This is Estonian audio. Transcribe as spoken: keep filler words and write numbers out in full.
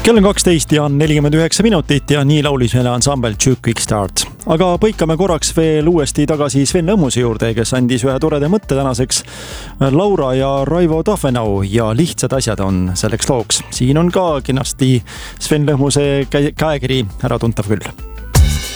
Kell on kaksteist ja nelikümmend üheksa minutit ja nii laulis meile ansambel Two Quick Start. Aga põikame korraks veel uuesti tagasi Sven Lõmmuse juurde, kes andis ühe toreda mõtte tänaseks. Laura ja Raivo Tahvenau ja Lihtsad asjad on selleks looks. Siin on ka kenasti Sven Lõmmuse käekiri ära tuntav küll.